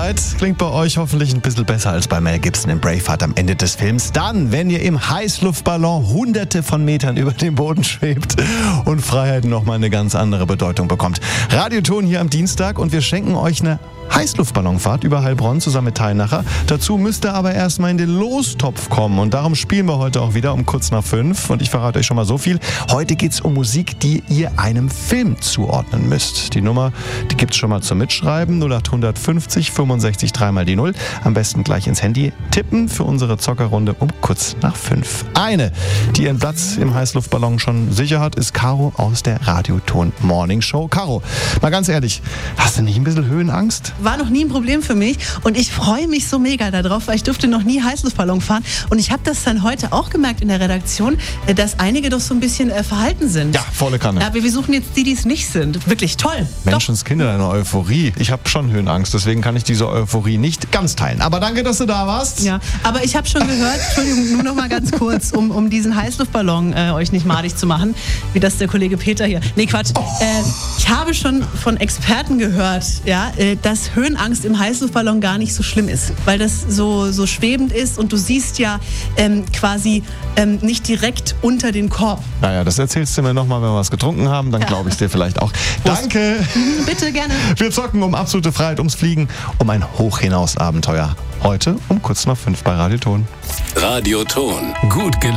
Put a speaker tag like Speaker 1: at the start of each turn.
Speaker 1: seid, klingt bei euch hoffentlich ein bisschen besser als bei Mel Gibson in Braveheart am Ende des Films. Dann, wenn ihr im Heißluftballon hunderte von Metern über dem Boden schwebt und Freiheit nochmal eine ganz andere Bedeutung bekommt. Radioton hier am Dienstag und wir schenken euch eine Heißluftballonfahrt über Heilbronn zusammen mit Teilnacher. Dazu müsst ihr aber erstmal in den Lostopf kommen und darum spielen wir heute auch wieder um kurz nach 5 und ich verrate euch schon mal so viel. Heute geht's um Musik, die ihr einem Film zuordnen müsst. Die Nummer, die gibt's schon mal zum Mitschreiben, 0850 65 3 mal die 0. Am besten gleich ins Handy tippen für unsere Zockerrunde um kurz nach 5. Eine, die ihren Platz im Heißluftballon schon sicher hat, ist Caro aus der Radioton Morning Show. Caro, mal ganz ehrlich, hast du nicht ein bisschen Höhenangst?
Speaker 2: War noch nie ein Problem für mich und ich freue mich so mega darauf, weil ich durfte noch nie Heißluftballon fahren und ich habe das dann heute auch gemerkt in der Redaktion, dass einige doch so ein bisschen verhalten sind.
Speaker 1: Ja, volle Kanne.
Speaker 2: Aber wir suchen jetzt die es nicht sind. Wirklich toll.
Speaker 1: Menschenskinder, eine Euphorie. Ich habe schon Höhenangst, deswegen kann ich diese Euphorie nicht ganz teilen. Aber danke, dass du da warst.
Speaker 2: Ja, aber ich habe schon gehört, Entschuldigung, nur noch mal ganz kurz, um diesen Heißluftballon euch nicht madig zu machen, wie das der Kollege Peter hier. Nee, Quatsch. Ich habe schon von Experten gehört, ja, dass Höhenangst im Heißluftballon gar nicht so schlimm ist, weil das so schwebend ist und du siehst ja quasi nicht direkt unter den Korb.
Speaker 1: Naja, das erzählst du mir nochmal, wenn wir was getrunken haben, dann glaube ich es dir vielleicht auch. Danke.
Speaker 2: Bitte, gerne.
Speaker 1: Wir zocken um absolute Freiheit, ums Fliegen, um ein Hochhinaus-Abenteuer. Heute um kurz nach 5 bei Radioton.
Speaker 3: Radioton. Gut gelaunt.